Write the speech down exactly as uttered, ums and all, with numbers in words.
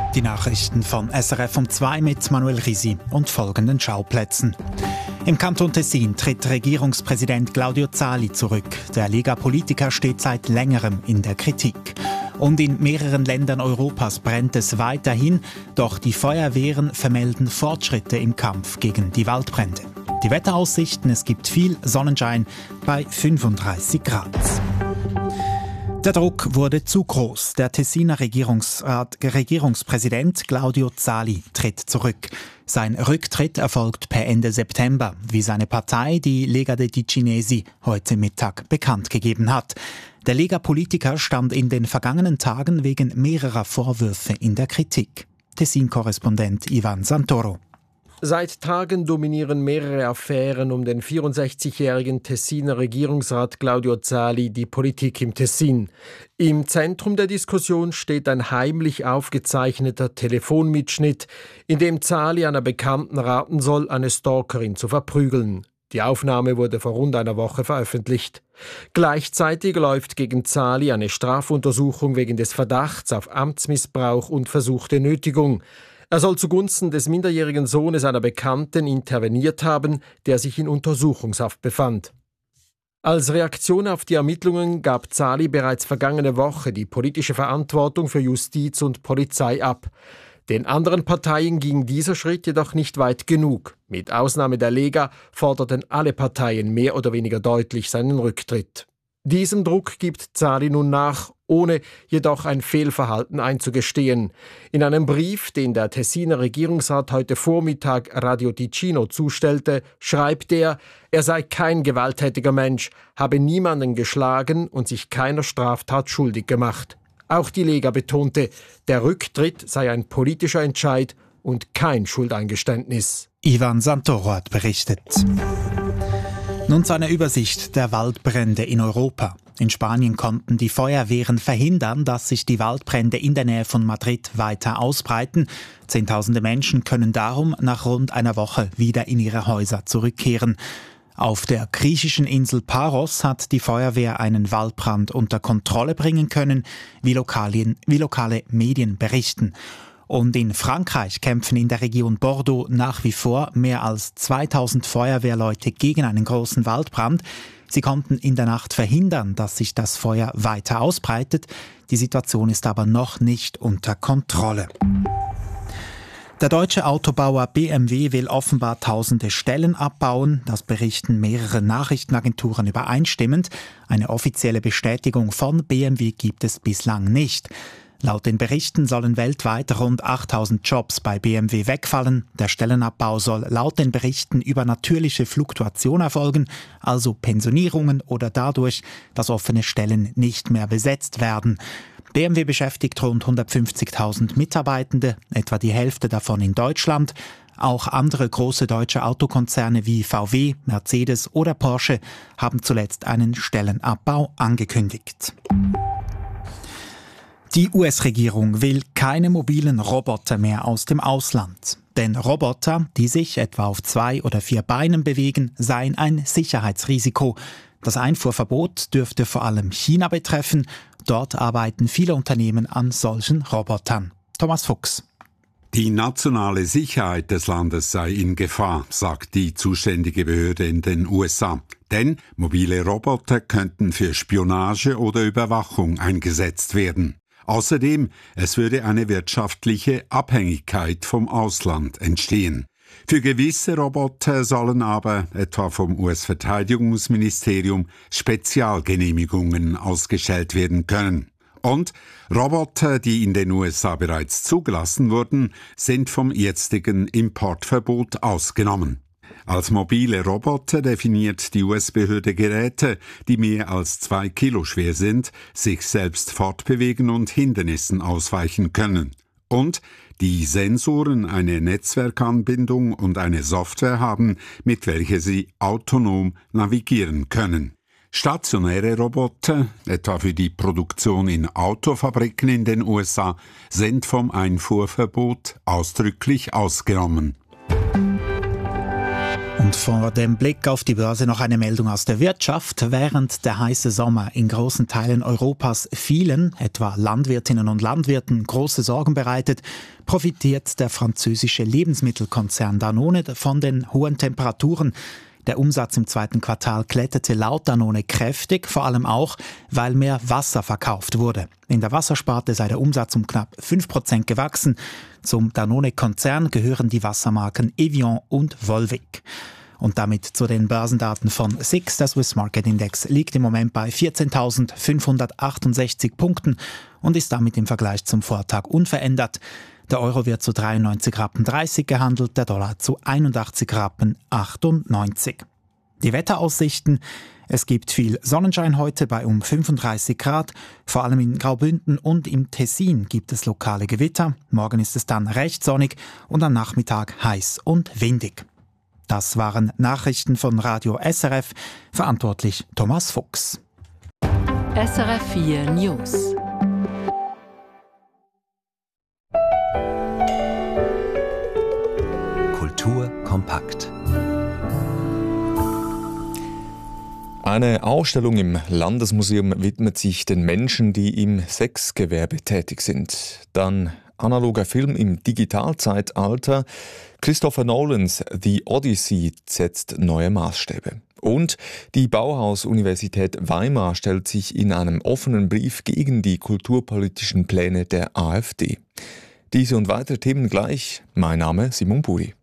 Die Nachrichten von S R F um zwei mit Manuel Risi und folgenden Schauplätzen. Im Kanton Tessin tritt Regierungspräsident Claudio Zali zurück. Der Lega-Politiker steht seit längerem in der Kritik. Und in mehreren Ländern Europas brennt es weiterhin, doch die Feuerwehren vermelden Fortschritte im Kampf gegen die Waldbrände. Die Wetteraussichten: es gibt viel Sonnenschein bei fünfunddreißig Grad. Der Druck wurde zu groß. Der Tessiner Regierungsrat, Regierungspräsident Claudio Zali tritt zurück. Sein Rücktritt erfolgt per Ende September, wie seine Partei, die Lega dei Ticinesi, heute Mittag bekannt gegeben hat. Der Lega-Politiker stand in den vergangenen Tagen wegen mehrerer Vorwürfe in der Kritik. Tessin-Korrespondent Ivan Santoro. Seit Tagen dominieren mehrere Affären um den vierundsechzigjährigen Tessiner Regierungsrat Claudio Zali die Politik im Tessin. Im Zentrum der Diskussion steht ein heimlich aufgezeichneter Telefonmitschnitt, in dem Zali einer Bekannten raten soll, eine Stalkerin zu verprügeln. Die Aufnahme wurde vor rund einer Woche veröffentlicht. Gleichzeitig läuft gegen Zali eine Strafuntersuchung wegen des Verdachts auf Amtsmissbrauch und versuchte Nötigung. Er soll zugunsten des minderjährigen Sohnes einer Bekannten interveniert haben, der sich in Untersuchungshaft befand. Als Reaktion auf die Ermittlungen gab Zali bereits vergangene Woche die politische Verantwortung für Justiz und Polizei ab. Den anderen Parteien ging dieser Schritt jedoch nicht weit genug. Mit Ausnahme der Lega forderten alle Parteien mehr oder weniger deutlich seinen Rücktritt. Diesem Druck gibt Zali nun nach, ohne jedoch ein Fehlverhalten einzugestehen. In einem Brief, den der Tessiner Regierungsrat heute Vormittag Radio Ticino zustellte, schreibt er, er sei kein gewalttätiger Mensch, habe niemanden geschlagen und sich keiner Straftat schuldig gemacht. Auch die Lega betonte, der Rücktritt sei ein politischer Entscheid und kein Schuldeingeständnis. Ivan Santoro hat berichtet. Nun zu einer Übersicht der Waldbrände in Europa. In Spanien konnten die Feuerwehren verhindern, dass sich die Waldbrände in der Nähe von Madrid weiter ausbreiten. Zehntausende Menschen können darum nach rund einer Woche wieder in ihre Häuser zurückkehren. Auf der griechischen Insel Paros hat die Feuerwehr einen Waldbrand unter Kontrolle bringen können, wie, Lokalien, wie lokale Medien berichten. Und in Frankreich kämpfen in der Region Bordeaux nach wie vor mehr als zweitausend Feuerwehrleute gegen einen großen Waldbrand. Sie konnten in der Nacht verhindern, dass sich das Feuer weiter ausbreitet. Die Situation ist aber noch nicht unter Kontrolle. Der deutsche Autobauer B M W will offenbar tausende Stellen abbauen. Das berichten mehrere Nachrichtenagenturen übereinstimmend. Eine offizielle Bestätigung von B M W gibt es bislang nicht. Laut den Berichten sollen weltweit rund achttausend Jobs bei B M W wegfallen. Der Stellenabbau soll laut den Berichten über natürliche Fluktuation erfolgen, also Pensionierungen oder dadurch, dass offene Stellen nicht mehr besetzt werden. B M W beschäftigt rund hundertfünfzigtausend Mitarbeitende, etwa die Hälfte davon in Deutschland. Auch andere große deutsche Autokonzerne wie V W, Mercedes oder Porsche haben zuletzt einen Stellenabbau angekündigt. Die U S-Regierung will keine mobilen Roboter mehr aus dem Ausland. Denn Roboter, die sich etwa auf zwei oder vier Beinen bewegen, seien ein Sicherheitsrisiko. Das Einfuhrverbot dürfte vor allem China betreffen. Dort arbeiten viele Unternehmen an solchen Robotern. Thomas Fuchs. Die nationale Sicherheit des Landes sei in Gefahr, sagt die zuständige Behörde in den U S A. Denn mobile Roboter könnten für Spionage oder Überwachung eingesetzt werden. Außerdem, es würde eine wirtschaftliche Abhängigkeit vom Ausland entstehen. Für gewisse Roboter sollen aber, etwa vom U S-Verteidigungsministerium, Spezialgenehmigungen ausgestellt werden können. Und Roboter, die in den U S A bereits zugelassen wurden, sind vom jetzigen Importverbot ausgenommen. Als mobile Roboter definiert die U S-Behörde Geräte, die mehr als zwei Kilo schwer sind, sich selbst fortbewegen und Hindernissen ausweichen können. Und die Sensoren eine Netzwerkanbindung und eine Software haben, mit welcher sie autonom navigieren können. Stationäre Roboter, etwa für die Produktion in Autofabriken in den U S A, sind vom Einfuhrverbot ausdrücklich ausgenommen. Um Und vor dem Blick auf die Börse noch eine Meldung aus der Wirtschaft. Während der heiße Sommer in großen Teilen Europas vielen, etwa Landwirtinnen und Landwirten, große Sorgen bereitet, profitiert der französische Lebensmittelkonzern Danone von den hohen Temperaturen. Der Umsatz im zweiten Quartal kletterte laut Danone kräftig, vor allem auch, weil mehr Wasser verkauft wurde. In der Wassersparte sei der Umsatz um knapp fünf Prozent gewachsen. Zum Danone-Konzern gehören die Wassermarken Evian und Volvic. Und damit zu den Börsendaten von S I X. Der Swiss Market Index liegt im Moment bei vierzehntausendfünfhundertachtundsechzig Punkten und ist damit im Vergleich zum Vortag unverändert. Der Euro wird zu dreiundneunzig Rappen dreißig gehandelt, der Dollar zu einundachtzig Rappen achtundneunzig. Die Wetteraussichten: Es gibt viel Sonnenschein heute bei um fünfunddreißig Grad. Vor allem in Graubünden und im Tessin gibt es lokale Gewitter. Morgen ist es dann recht sonnig und am Nachmittag heiß und windig. Das waren Nachrichten von Radio S R F. Verantwortlich Thomas Fuchs. S R F vier News. Kultur kompakt. Eine Ausstellung im Landesmuseum widmet sich den Menschen, die im Sexgewerbe tätig sind. Dann analoger Film im Digitalzeitalter. Christopher Nolans The Odyssey setzt neue Maßstäbe. Und die Bauhaus-Universität Weimar stellt sich in einem offenen Brief gegen die kulturpolitischen Pläne der AfD. Diese und weitere Themen gleich. Mein Name Simon Puri.